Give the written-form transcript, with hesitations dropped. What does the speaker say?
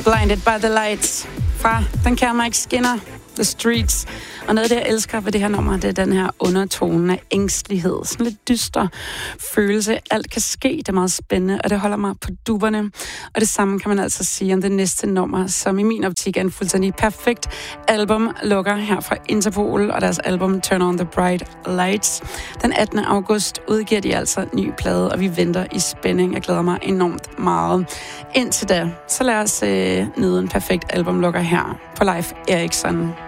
Blinded by the Lights fra den kære Mike Skinner, The Streets. Og noget af det, jeg elsker ved det her nummer, det er den her undertone af ængstelighed. Sådan lidt dyster følelse. Alt kan ske, det er meget spændende, og det holder mig på dupperne. Og det samme kan man altså sige om det næste nummer, som i min optik er en fuldstændig perfekt album lukker her fra Interpol og deres album Turn on the Bright Lights. Den 18. august udgiver de altså en ny plade, og vi venter i spænding. Jeg glæder mig enormt meget. Indtil da, så lad os nyde en perfekt album lukker her på Leif Erikson.